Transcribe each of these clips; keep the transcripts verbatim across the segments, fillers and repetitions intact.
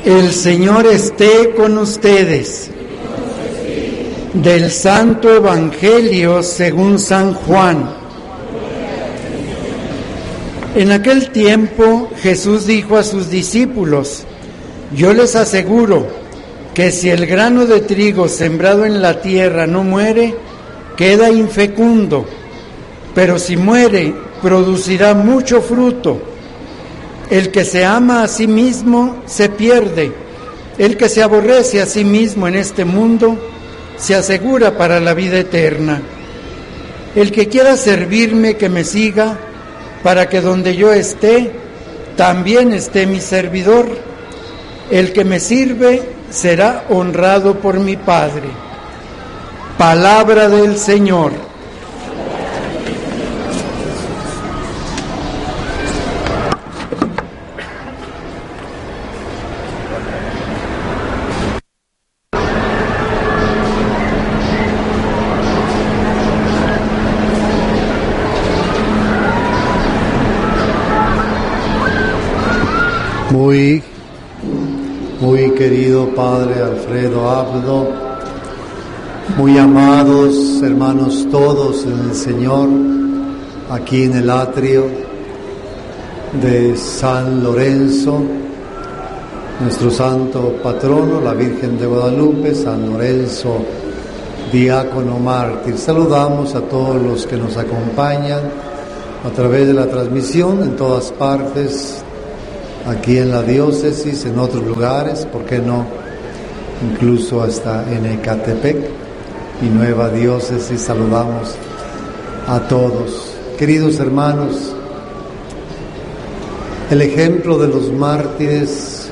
El Señor esté con ustedes. Del Santo Evangelio según San Juan. En aquel tiempo Jesús dijo a sus discípulos: yo les aseguro que si el grano de trigo sembrado en la tierra no muere, queda infecundo, pero si muere, producirá mucho fruto. El que se ama a sí mismo se pierde. El que se aborrece a sí mismo en este mundo se asegura para la vida eterna. El que quiera servirme, que me siga, para que donde yo esté, también esté mi servidor. El que me sirve será honrado por mi Padre. Palabra del Señor. Muy, muy querido Padre Alfredo Abdo, muy amados hermanos todos en el Señor, aquí en el atrio de San Lorenzo, nuestro santo patrono, la Virgen de Guadalupe, San Lorenzo, diácono mártir. Saludamos a todos los que nos acompañan a través de la transmisión en todas partes, aquí en la diócesis, en otros lugares, ¿por qué no? Incluso hasta en Ecatepec, mi nueva diócesis. Saludamos a todos. Queridos hermanos, el ejemplo de los mártires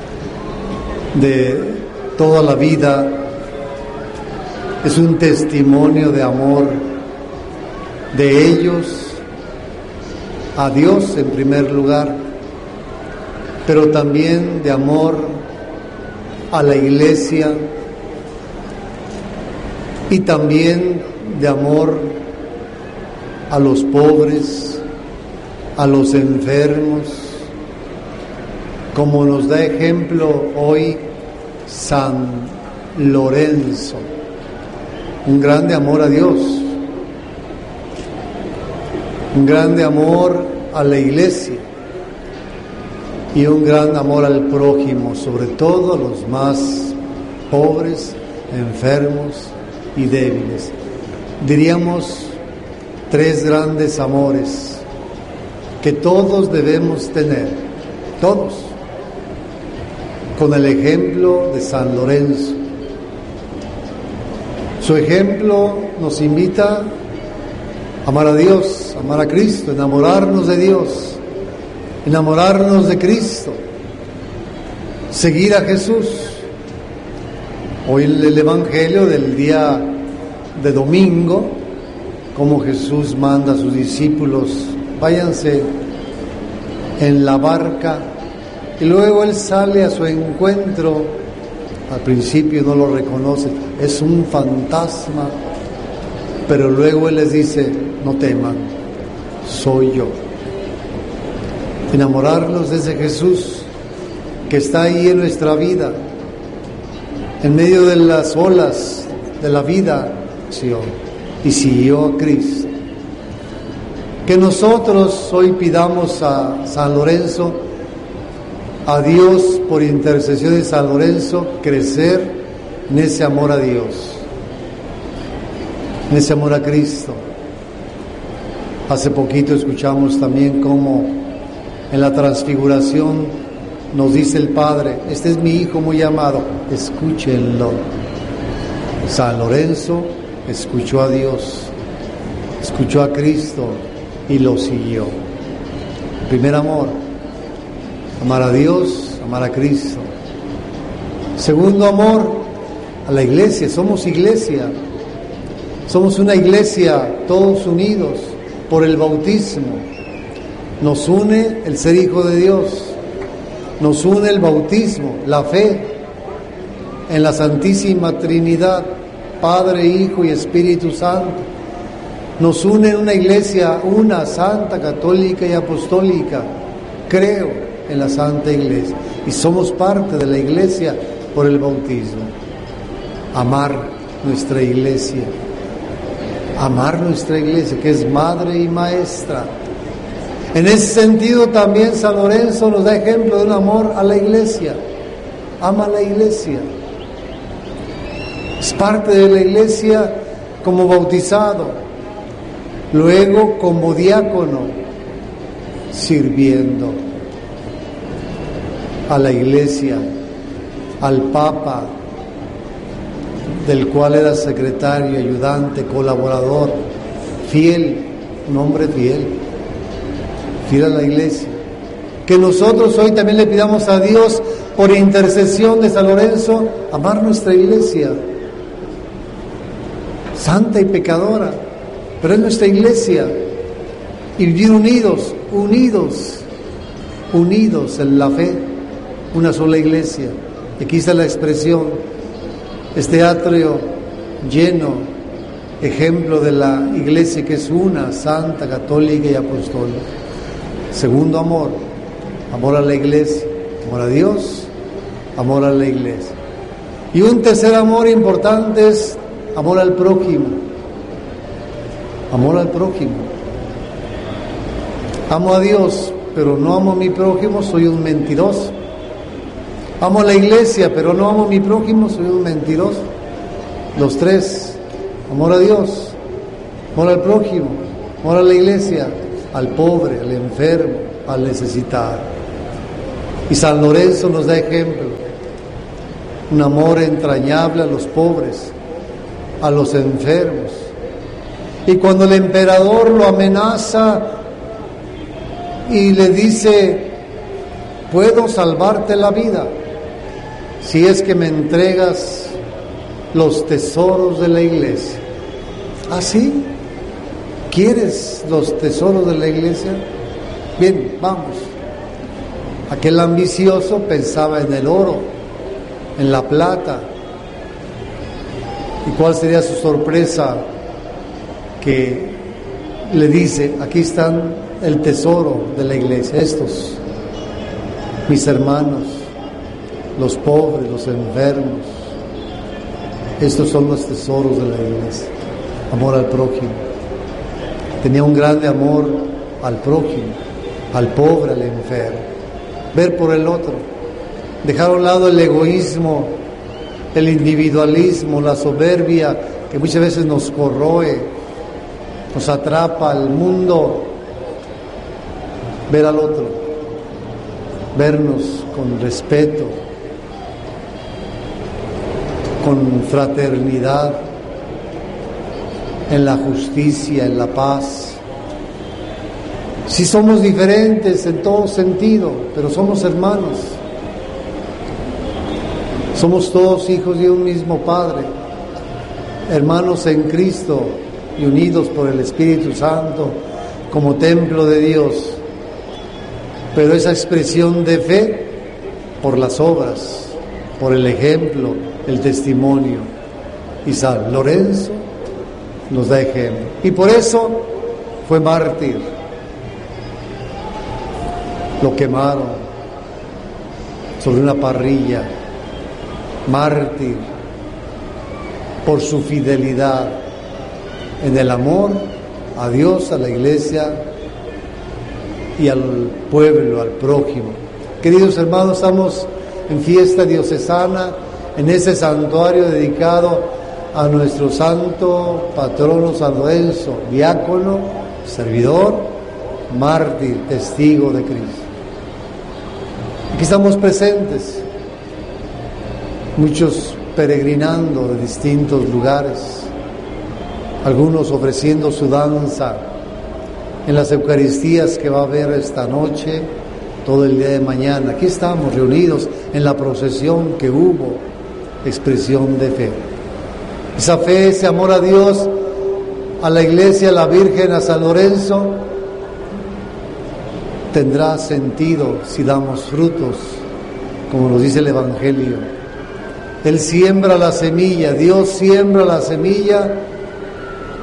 de toda la vida es un testimonio de amor de ellos a Dios en primer lugar, pero también de amor a la Iglesia y también de amor a los pobres, a los enfermos, como nos da ejemplo hoy San Lorenzo. Un grande amor a Dios, un grande amor a la Iglesia y un gran amor al prójimo, sobre todo a los más pobres, enfermos y débiles. Diríamos tres grandes amores que todos debemos tener, todos, con el ejemplo de San Lorenzo. Su ejemplo nos invita a amar a Dios, amar a Cristo, enamorarnos de Dios, enamorarnos de Cristo, seguir a Jesús. Hoy el Evangelio del día de domingo, como Jesús manda a sus discípulos: váyanse en la barca, y luego Él sale a su encuentro. Al principio no lo reconocen, es un fantasma, pero luego Él les dice: no teman, soy yo. Enamorarnos de ese Jesús que está ahí en nuestra vida, en medio de las olas de la vida, y siguió a Cristo. Que nosotros hoy pidamos a San Lorenzo, a Dios, por intercesión de San Lorenzo, crecer en ese amor a Dios, en ese amor a Cristo. Hace poquito escuchamos también cómo en la transfiguración nos dice el Padre: este es mi Hijo muy amado, escúchenlo. San Lorenzo escuchó a Dios, escuchó a Cristo y lo siguió. Primer amor, amar a Dios, amar a Cristo. Segundo amor, a la Iglesia. Somos Iglesia, somos una Iglesia todos unidos por el bautismo. Nos une el ser hijo de Dios, nos une el bautismo, la fe en la Santísima Trinidad, Padre, Hijo y Espíritu Santo. Nos une en una Iglesia una, santa, católica y apostólica. Creo en la Santa Iglesia. Y somos parte de la Iglesia por el bautismo. Amar nuestra Iglesia. Amar nuestra Iglesia, que es madre y maestra. En ese sentido también San Lorenzo nos da ejemplo de un amor a la Iglesia. Ama a la Iglesia. Es parte de la Iglesia como bautizado, luego como diácono, sirviendo a la Iglesia, al Papa, del cual era secretario, ayudante, colaborador, fiel, un hombre fiel, fiel a la Iglesia. Que nosotros hoy también le pidamos a Dios, por intercesión de San Lorenzo, amar nuestra Iglesia, santa y pecadora, pero es nuestra Iglesia, y vivir unidos, unidos, unidos en la fe, una sola Iglesia. Aquí está la expresión, este atrio lleno, ejemplo de la Iglesia que es una, santa, católica y apostólica. Segundo amor, amor a la Iglesia, amor a Dios, amor a la Iglesia. Y un tercer amor importante es amor al prójimo. Amor al prójimo. Amo a Dios, pero no amo a mi prójimo, soy un mentiroso. Amo a la Iglesia, pero no amo a mi prójimo, soy un mentiroso. Los tres, amor a Dios, amor al prójimo, amor a la Iglesia, al pobre, al enfermo, al necesitado. Y San Lorenzo nos da ejemplo, un amor entrañable a los pobres, a los enfermos. Y cuando el emperador lo amenaza y le dice, puedo salvarte la vida si es que me entregas los tesoros de la Iglesia. ¿Ah, sí? ¿Quieres los tesoros de la Iglesia? Bien, vamos. Aquel ambicioso pensaba en el oro, en la plata. ¿Y cuál sería su sorpresa? Que le dice, aquí están el tesoro de la Iglesia, estos, mis hermanos, los pobres, los enfermos, estos son los tesoros de la Iglesia. Amor al prójimo. Tenía un grande amor al prójimo, al pobre, al enfermo. Ver por el otro, dejar a un lado el egoísmo, el individualismo, la soberbia que muchas veces nos corroe, nos atrapa al mundo. Ver al otro, vernos con respeto, con fraternidad, en la justicia, en la paz. Si somos diferentes en todo sentido, pero somos hermanos. Somos todos hijos de un mismo Padre, hermanos en Cristo y unidos por el Espíritu Santo como templo de Dios. Pero esa expresión de fe por las obras, por el ejemplo, el testimonio. Y San Lorenzo nos da ejemplo. Y por eso fue mártir. Lo quemaron sobre una parrilla. Mártir por su fidelidad en el amor a Dios, a la Iglesia y al pueblo, al prójimo. Queridos hermanos, estamos en fiesta diocesana, en ese santuario dedicado a nuestro santo patrono San Lorenzo, diácono, servidor, mártir, testigo de Cristo. Aquí estamos presentes, muchos peregrinando de distintos lugares, algunos ofreciendo su danza en las Eucaristías que va a haber esta noche, todo el día de mañana. Aquí estamos reunidos en la procesión que hubo, expresión de fe. Esa fe, ese amor a Dios, a la Iglesia, a la Virgen, a San Lorenzo, tendrá sentido si damos frutos, como nos dice el Evangelio. Él siembra la semilla, Dios siembra la semilla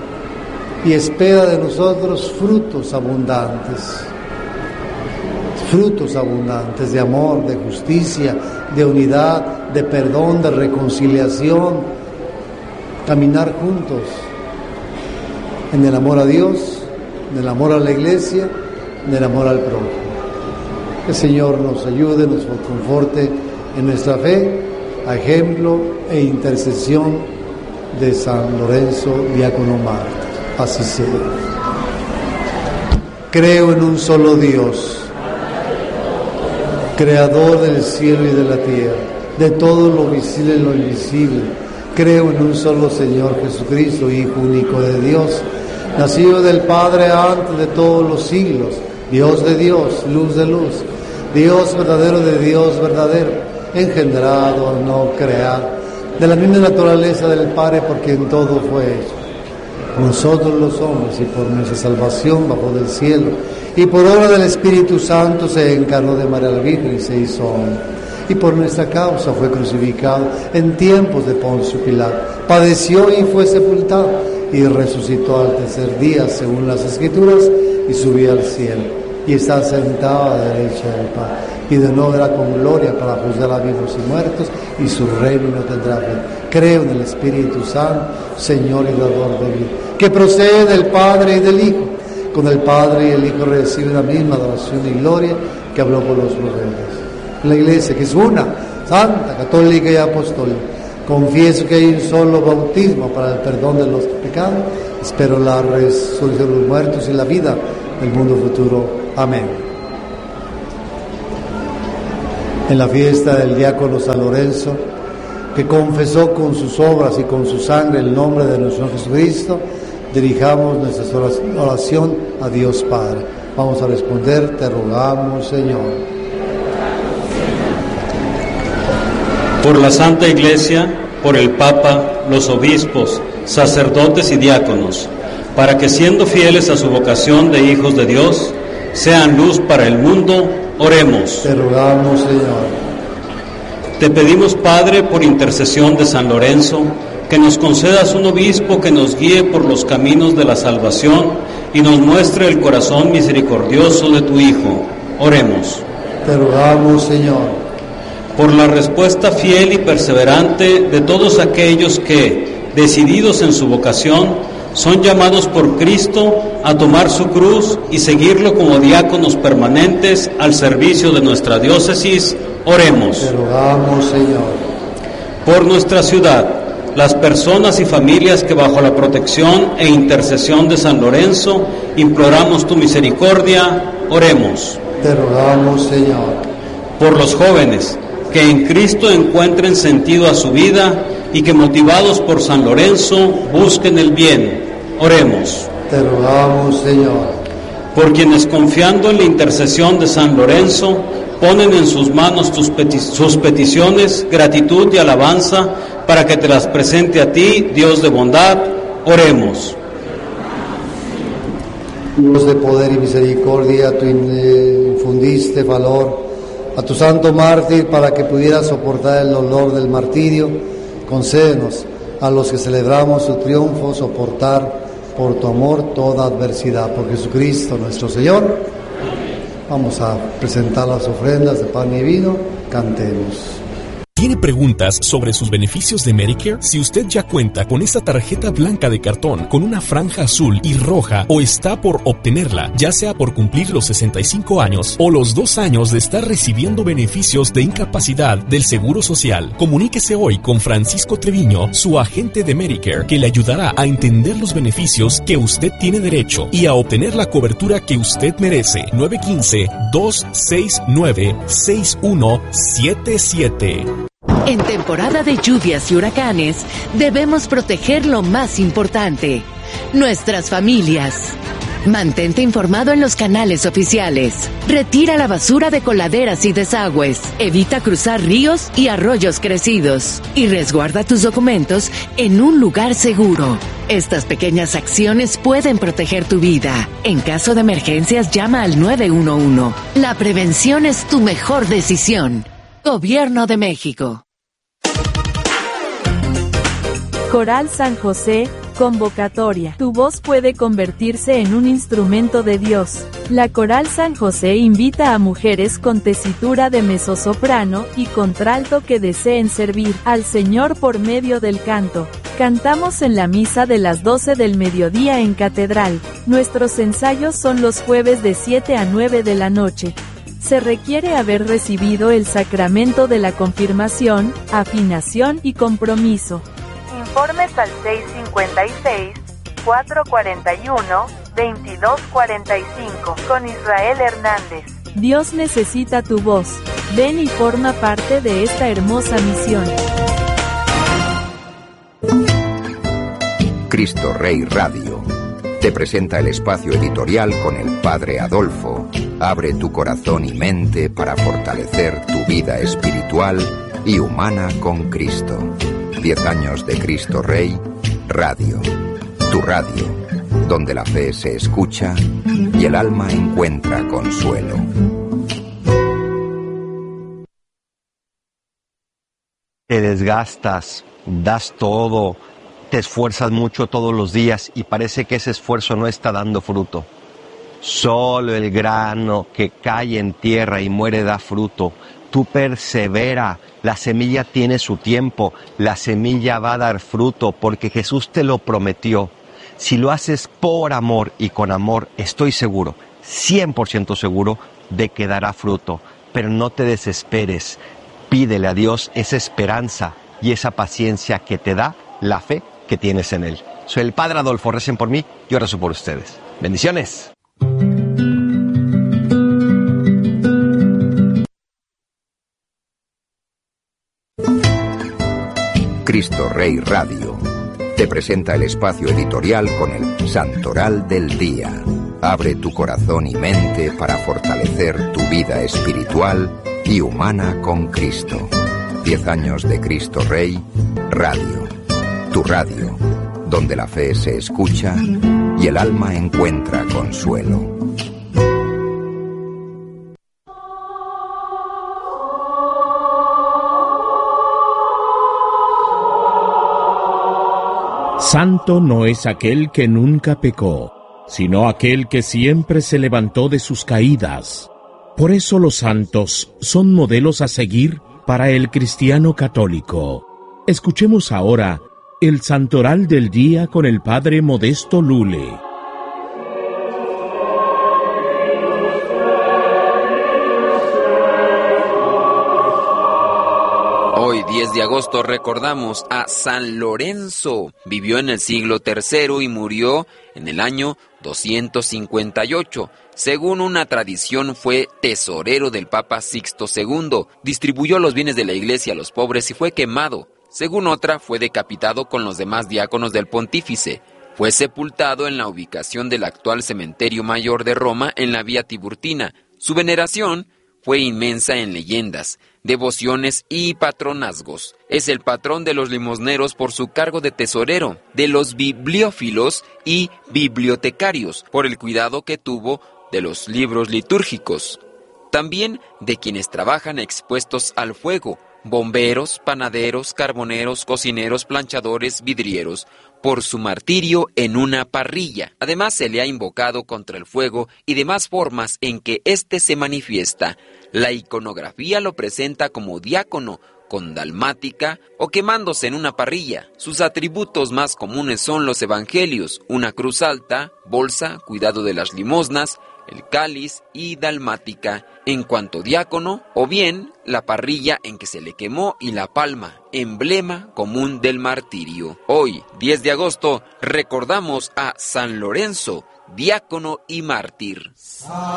y espera de nosotros frutos abundantes, frutos abundantes de amor, de justicia, de unidad, de perdón, de reconciliación, caminar juntos en el amor a Dios, en el amor a la iglesia, en el amor al prójimo. Que el Señor nos ayude, nos conforte en nuestra fe, a ejemplo e intercesión de San Lorenzo, diácono mártir. Así sea. Creo en un solo Dios, creador del cielo y de la tierra, de todo lo visible y lo invisible. Creo en un solo Señor Jesucristo, Hijo único de Dios, nacido del Padre antes de todos los siglos, Dios de Dios, luz de luz, Dios verdadero de Dios verdadero, engendrado, no creado, de la misma naturaleza del Padre, por quien todo fue hecho. Nosotros los hombres, y por nuestra salvación bajó del cielo, y por obra del Espíritu Santo se encarnó de María la Virgen y se hizo hombre, y por nuestra causa fue crucificado en tiempos de Poncio Pilato, padeció y fue sepultado, y resucitó al tercer día según las Escrituras, y subió al cielo, y está sentado a la derecha del Padre, y de nuevo vendrá con gloria para juzgar a vivos y muertos, y su reino no tendrá fin. Creo en el Espíritu Santo, Señor y dador de vida, que procede del Padre y del Hijo. Con el Padre y el Hijo reciben la misma adoración y gloria que habló por los profetas. La Iglesia, que es una, santa, católica y apostólica. Confieso que hay un solo bautismo para el perdón de los pecados. Espero la resurrección de los muertos y la vida del mundo futuro. Amén. En la fiesta del diácono San Lorenzo, que confesó con sus obras y con su sangre el nombre de nuestro Señor Jesucristo, dirijamos nuestra oración a Dios Padre. Vamos a responder: te rogamos, Señor. Por la Santa Iglesia, por el Papa, los obispos, sacerdotes y diáconos, para que siendo fieles a su vocación de hijos de Dios, sean luz para el mundo, oremos. Te rogamos, Señor. Te pedimos, Padre, por intercesión de San Lorenzo, que nos concedas un obispo que nos guíe por los caminos de la salvación y nos muestre el corazón misericordioso de tu Hijo. Oremos. Te rogamos, Señor. Por la respuesta fiel y perseverante de todos aquellos que, decididos en su vocación, son llamados por Cristo a tomar su cruz y seguirlo como diáconos permanentes al servicio de nuestra diócesis, oremos. Te rogamos, Señor. Por nuestra ciudad, las personas y familias que bajo la protección e intercesión de San Lorenzo imploramos tu misericordia, oremos. Te rogamos, Señor. Por los jóvenes, que en Cristo encuentren sentido a su vida y que motivados por San Lorenzo busquen el bien, oremos. Te rogamos, Señor. Por quienes confiando en la intercesión de San Lorenzo ponen en sus manos tus peti- sus peticiones, gratitud y alabanza para que te las presente a ti, Dios de bondad, oremos. Dios de poder y misericordia, tú infundiste valor a tu santo mártir para que pudiera soportar el dolor del martirio. Concédenos a los que celebramos su triunfo soportar por tu amor toda adversidad. Por Jesucristo nuestro Señor. Vamos a presentar las ofrendas de pan y vino. Cantemos. ¿Tiene preguntas sobre sus beneficios de Medicare? Si usted ya cuenta con esta tarjeta blanca de cartón con una franja azul y roja o está por obtenerla, ya sea por cumplir los sesenta y cinco años o los dos años de estar recibiendo beneficios de incapacidad del Seguro Social, comuníquese hoy con Francisco Treviño, su agente de Medicare, que le ayudará a entender los beneficios que usted tiene derecho y a obtener la cobertura que usted merece. nueve uno cinco, dos seis nueve, seis uno siete siete. En temporada de lluvias y huracanes, debemos proteger lo más importante, nuestras familias. Mantente informado en los canales oficiales. Retira la basura de coladeras y desagües. Evita cruzar ríos y arroyos crecidos. Y resguarda tus documentos en un lugar seguro. Estas pequeñas acciones pueden proteger tu vida. En caso de emergencias, llama al nueve uno uno. La prevención es tu mejor decisión. Gobierno de México. Coral San José Convocatoria. Tu voz puede convertirse en un instrumento de Dios. La Coral San José invita a mujeres con tesitura de mezzosoprano y contralto que deseen servir al Señor por medio del canto. Cantamos en la misa de las doce del mediodía en Catedral. Nuestros ensayos son los jueves de siete a nueve de la noche. Se requiere haber recibido el sacramento de la confirmación, afinación y compromiso. Informes al seis cinco seis, cuatro cuatro uno, veintidós cuarenta y cinco con Israel Hernández. Dios necesita tu voz. Ven y forma parte de esta hermosa misión. Cristo Rey Radio te presenta el espacio editorial con el Padre Adolfo. Abre tu corazón y mente para fortalecer tu vida espiritual y humana con Cristo. Diez años de Cristo Rey Radio. Tu radio, donde la fe se escucha y el alma encuentra consuelo. Te desgastas, das todo, te esfuerzas mucho todos los días y parece que ese esfuerzo no está dando fruto. Solo el grano que cae en tierra y muere da fruto. Tú persevera, la semilla tiene su tiempo, la semilla va a dar fruto porque Jesús te lo prometió. Si lo haces por amor y con amor, estoy seguro, cien por ciento seguro, de que dará fruto. Pero no te desesperes, pídele a Dios esa esperanza y esa paciencia que te da la fe que tienes en Él. Soy el Padre Adolfo, recen por mí, yo rezo por ustedes. Bendiciones. Cristo Rey Radio te presenta el espacio editorial con el Santoral del Día. Abre tu corazón y mente para fortalecer tu vida espiritual y humana con Cristo. Diez años de Cristo Rey Radio. Tu radio, donde la fe se escucha y el alma encuentra consuelo. Santo no es aquel que nunca pecó, sino aquel que siempre se levantó de sus caídas. Por eso los santos son modelos a seguir para el cristiano católico. Escuchemos ahora el Santoral del Día con el Padre Modesto Lule. Hoy, diez de agosto, recordamos a San Lorenzo. Vivió en el siglo tercero y murió en el año doscientos cincuenta y ocho. Según una tradición, fue tesorero del Papa Sixto segundo. Distribuyó los bienes de la iglesia a los pobres y fue quemado. Según otra, fue decapitado con los demás diáconos del pontífice. Fue sepultado en la ubicación del actual cementerio mayor de Roma en la Vía Tiburtina. Su veneración fue inmensa en leyendas, devociones y patronazgos. Es el patrón de los limosneros por su cargo de tesorero, de los bibliófilos y bibliotecarios, por el cuidado que tuvo de los libros litúrgicos. También de quienes trabajan expuestos al fuego, bomberos, panaderos, carboneros, cocineros, planchadores, vidrieros, por su martirio en una parrilla. Además, se le ha invocado contra el fuego y demás formas en que éste se manifiesta. La iconografía lo presenta como diácono, con dalmática o quemándose en una parrilla. Sus atributos más comunes son los evangelios, una cruz alta, bolsa, cuidado de las limosnas, el cáliz y dalmática. En cuanto diácono, o bien la parrilla en que se le quemó y la palma, emblema común del martirio. Hoy, diez de agosto, recordamos a San Lorenzo, diácono y mártir.